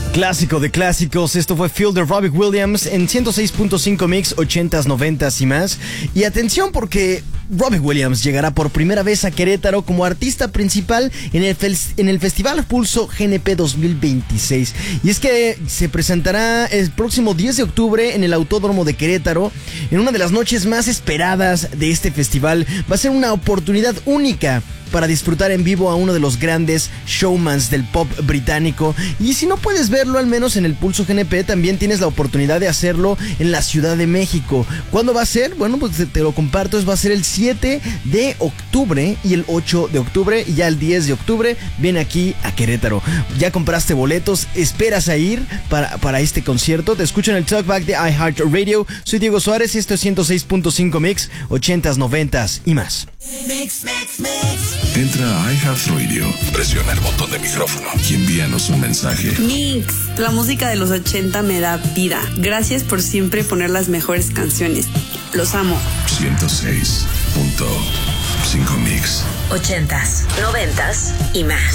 Clásico de clásicos, esto fue Feel de Robbie Williams en 106.5 Mix, 80s, 90s y más. Y atención porque Robbie Williams llegará por primera vez a Querétaro como artista principal en el Festival Pulso GNP 2026. Y es que se presentará el próximo 10 de octubre en el Autódromo de Querétaro, en una de las noches más esperadas de este festival. Va a ser una oportunidad única para disfrutar en vivo a uno de los grandes showmans del pop británico. Y si no puedes verlo al menos en el Pulso GNP, también tienes la oportunidad de hacerlo en la Ciudad de México. ¿Cuándo va a ser? Bueno, pues te lo comparto, va a ser el 7 de octubre y el 8 de octubre, y ya el 10 de octubre viene aquí a Querétaro. ¿Ya compraste boletos? ¿Esperas a ir para este concierto? Te escucho en el Talkback de iHeartRadio. Soy Diego Suárez y esto es 106.5 Mix, 80s, 90s y más. Mix. Entra a iHeartRadio, presiona el botón de micrófono y envíanos un mensaje. Mix, la música de los 80 me da vida. Gracias por siempre poner las mejores canciones. Los amo. 106.5 Mix. 80s, 90s y más.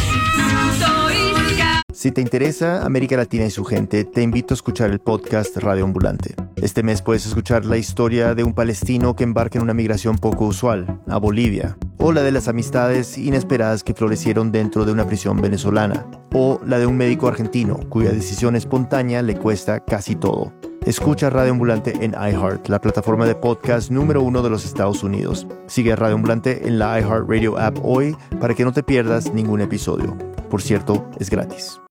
Si te interesa América Latina y su gente, te invito a escuchar el podcast Radio Ambulante. Este mes puedes escuchar la historia de un palestino que embarca en una migración poco usual, a Bolivia, o la de las amistades inesperadas que florecieron dentro de una prisión venezolana, o la de un médico argentino cuya decisión espontánea le cuesta casi todo. Escucha Radio Ambulante en iHeart, la plataforma de podcast número 1 de los Estados Unidos. Sigue a Radio Ambulante en la iHeartRadio app hoy para que no te pierdas ningún episodio. Por cierto, es gratis.